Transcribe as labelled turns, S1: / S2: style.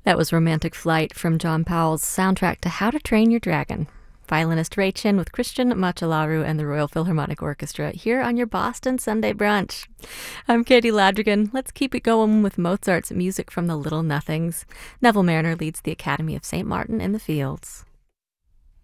S1: That was Romantic Flight from John Powell's soundtrack to How to Train Your Dragon. Violinist Ray Chin with Christian Machalaru and the Royal Philharmonic Orchestra here on your Boston Sunday Brunch. I'm Katie Ladrigan. Let's keep it going with Mozart's music from the Little Nothings. Neville Mariner leads the Academy of St. Martin in the Fields.